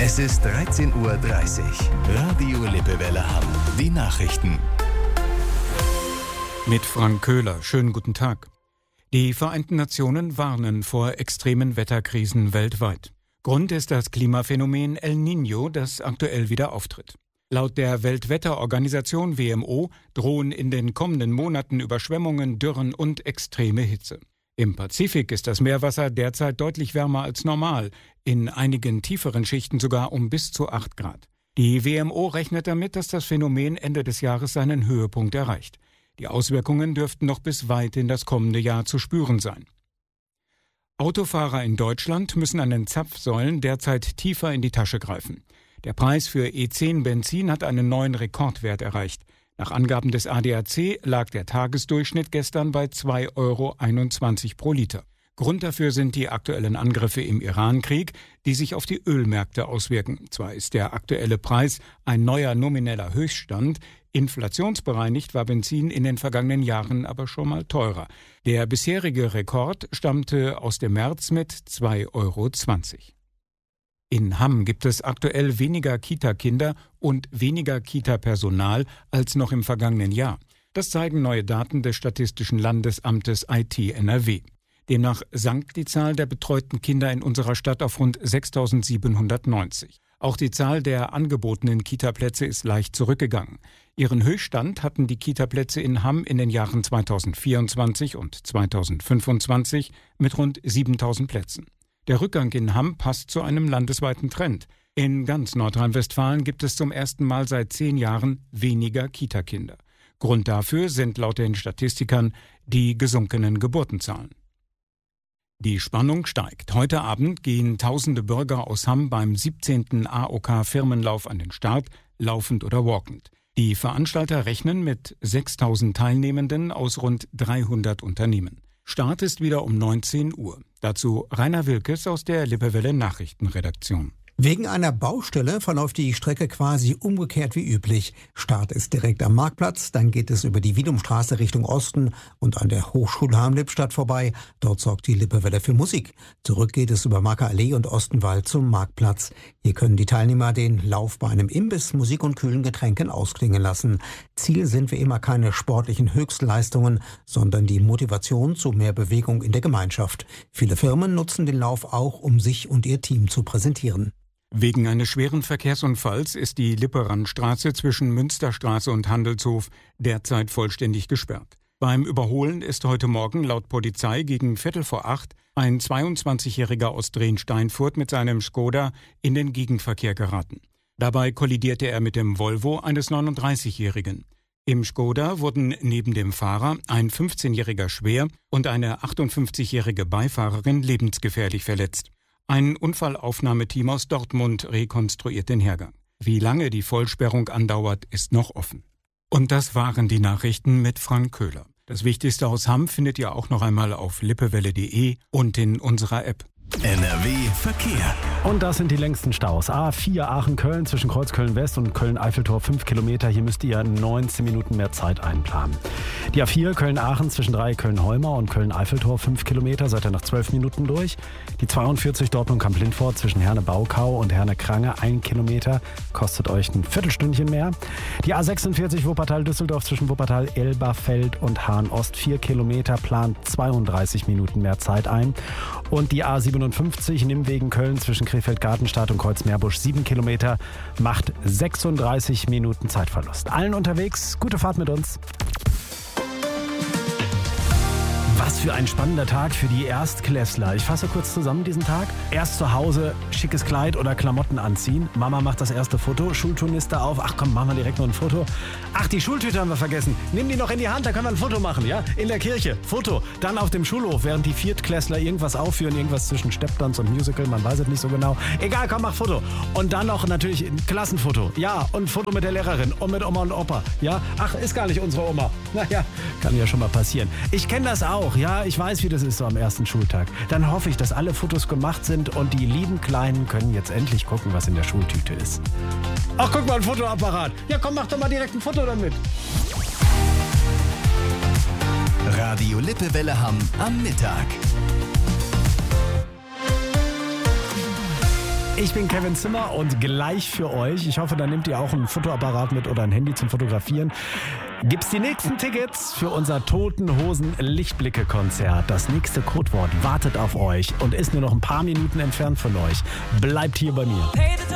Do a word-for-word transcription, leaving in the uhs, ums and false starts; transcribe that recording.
Es ist dreizehn Uhr dreißig. Radio Lippewelle Hamm. Die Nachrichten. Mit Frank Köhler. Schönen guten Tag. Die Vereinten Nationen warnen vor extremen Wetterkrisen weltweit. Grund ist das Klimaphänomen El Niño, das aktuell wieder auftritt. Laut der Weltwetterorganisation W M O drohen in den kommenden Monaten Überschwemmungen, Dürren und extreme Hitze. Im Pazifik ist das Meerwasser derzeit deutlich wärmer als normal, in einigen tieferen Schichten sogar um bis zu acht Grad. Die W M O rechnet damit, dass das Phänomen Ende des Jahres seinen Höhepunkt erreicht. Die Auswirkungen dürften noch bis weit in das kommende Jahr zu spüren sein. Autofahrer in Deutschland müssen an den Zapfsäulen derzeit tiefer in die Tasche greifen. Der Preis für E zehn Benzin hat einen neuen Rekordwert erreicht. Nach Angaben des A D A C lag der Tagesdurchschnitt gestern bei zwei Euro einundzwanzig pro Liter. Grund dafür sind die aktuellen Angriffe im Iran-Krieg, die sich auf die Ölmärkte auswirken. Zwar ist der aktuelle Preis ein neuer nomineller Höchststand, inflationsbereinigt war Benzin in den vergangenen Jahren aber schon mal teurer. Der bisherige Rekord stammte aus dem März mit zwei Euro zwanzig. In Hamm gibt es aktuell weniger Kita-Kinder und weniger Kita-Personal als noch im vergangenen Jahr. Das zeigen neue Daten des Statistischen Landesamtes I T N R W. Demnach sank die Zahl der betreuten Kinder in unserer Stadt auf rund sechstausendsiebenhundertneunzig. Auch die Zahl der angebotenen Kita-Plätze ist leicht zurückgegangen. Ihren Höchststand hatten die Kita-Plätze in Hamm in den Jahren zweitausendvierundzwanzig und zweitausendfünfundzwanzig mit rund siebentausend Plätzen. Der Rückgang in Hamm passt zu einem landesweiten Trend. In ganz Nordrhein-Westfalen gibt es zum ersten Mal seit zehn Jahren weniger Kita-Kinder. Grund dafür sind laut den Statistikern die gesunkenen Geburtenzahlen. Die Spannung steigt. Heute Abend gehen tausende Bürger aus Hamm beim siebzehnten A O K-Firmenlauf an den Start, laufend oder walkend. Die Veranstalter rechnen mit sechstausend Teilnehmenden aus rund dreihundert Unternehmen. Start ist wieder um neunzehn Uhr. Dazu Rainer Wilkes aus der Lippewelle Nachrichtenredaktion. Wegen einer Baustelle verläuft die Strecke quasi umgekehrt wie üblich. Start ist direkt am Marktplatz, dann geht es über die Wiedumstraße Richtung Osten und an der Hochschule Hamm-Lippstadt vorbei. Dort sorgt die Lippewelle für Musik. Zurück geht es über Marker Allee und Ostenwald zum Marktplatz. Hier können die Teilnehmer den Lauf bei einem Imbiss, Musik und kühlen Getränken ausklingen lassen. Ziel sind wie immer keine sportlichen Höchstleistungen, sondern die Motivation zu mehr Bewegung in der Gemeinschaft. Viele Firmen nutzen den Lauf auch, um sich und ihr Team zu präsentieren. Wegen eines schweren Verkehrsunfalls ist die Lipperandstraße zwischen Münsterstraße und Handelshof derzeit vollständig gesperrt. Beim Überholen ist heute Morgen laut Polizei gegen Viertel vor acht ein zweiundzwanzigjähriger aus Drehn-Steinfurt mit seinem Skoda in den Gegenverkehr geraten. Dabei kollidierte er mit dem Volvo eines neununddreißigjährigen. Im Skoda wurden neben dem Fahrer ein fünfzehnjähriger schwer und eine achtundfünfzigjährige Beifahrerin lebensgefährlich verletzt. Ein Unfallaufnahmeteam aus Dortmund rekonstruiert den Hergang. Wie lange die Vollsperrung andauert, ist noch offen. Und das waren die Nachrichten mit Frank Köhler. Das Wichtigste aus Hamm findet ihr auch noch einmal auf lippewelle punkt de und in unserer App. N R W Verkehr. Und das sind die längsten Staus. A vier Aachen-Köln zwischen Kreuzköln-West und Köln-Eiffeltor fünf Kilometer. Hier müsst ihr neunzehn Minuten mehr Zeit einplanen. Die A vier Köln-Aachen zwischen drei Köln-Holmer und Köln-Eiffeltor fünf Kilometer. Seid ihr nach zwölf Minuten durch. Die zweiundvierzig Dortmund-Kamp-Lindfort zwischen Herne-Baukau und Herne-Krange ein Kilometer. Kostet euch ein Viertelstündchen mehr. Die A sechsundvierzig Wuppertal-Düsseldorf zwischen Wuppertal-Elberfeld und Hahn-Ost vier Kilometer. Plant zweiunddreißig Minuten mehr Zeit ein. Und die A siebenundfünfzig Nimwegen-Köln zwischen Krefeld-Gartenstadt und Kreuzmeerbusch sieben Kilometer macht sechsunddreißig Minuten Zeitverlust. Allen unterwegs, gute Fahrt mit uns. Was für ein spannender Tag für die Erstklässler. Ich fasse kurz zusammen diesen Tag. Erst zu Hause schickes Kleid oder Klamotten anziehen. Mama macht das erste Foto. Schulturniste auf. Ach komm, machen wir direkt noch ein Foto. Ach, die Schultüte haben wir vergessen. Nimm die noch in die Hand, da können wir ein Foto machen, ja? In der Kirche, Foto. Dann auf dem Schulhof, während die Viertklässler irgendwas aufführen. Irgendwas zwischen Stepptanz und Musical, man weiß es nicht so genau. Egal, komm, mach Foto. Und dann noch natürlich ein Klassenfoto. Ja, und ein Foto mit der Lehrerin und mit Oma und Opa. Ja, ach, ist gar nicht unsere Oma. Naja, kann ja schon mal passieren. Ich kenne das auch. Ja, ich weiß, wie das ist so am ersten Schultag. Dann hoffe ich, dass alle Fotos gemacht sind und die lieben Kleinen können jetzt endlich gucken, was in der Schultüte ist. Ach, guck mal, ein Fotoapparat. Ja, komm, mach doch mal direkt ein Foto damit. Radio Lippewelle Hamm am Mittag. Ich bin Kevin Zimmer und gleich für euch, ich hoffe, da nehmt ihr auch ein Fotoapparat mit oder ein Handy zum Fotografieren, gibt's die nächsten Tickets für unser Toten Hosen Lichtblicke-Konzert. Das nächste Codewort wartet auf euch und ist nur noch ein paar Minuten entfernt von euch. Bleibt hier bei mir.